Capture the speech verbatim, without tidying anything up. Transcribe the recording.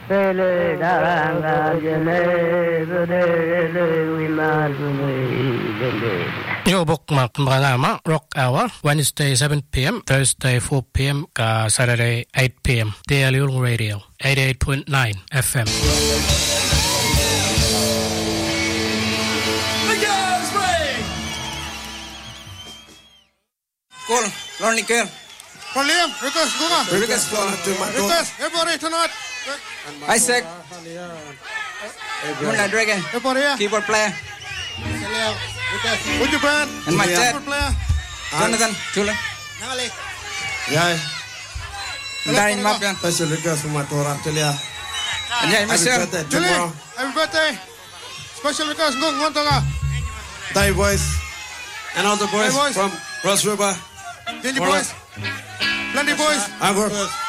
Pele daranga jele bede wiman bede. Your bookmark Malama Rock Hour Wednesday seven p.m. Thursday four p.m. ka Saturday eight p.m. Daily Radio eighty-eight point nine F M. Cool, Ronnie Kerr. Liam, request, go on. Request, request, everybody tonight. Isaac. Moonlight Dragon. Everybody here. Keyboard player. Would you band? And my dad. Keyboard player. Jonathan, Chula. Nangalik. Yeah. Darren Mapian. Special request from my Torah Telia. And yeah, myself. Julie, happy birthday. Special request, go on, Tonga. Die boys. And all the boys, hey boys from Cross River. Dingy boys. Plenty boys. Agor.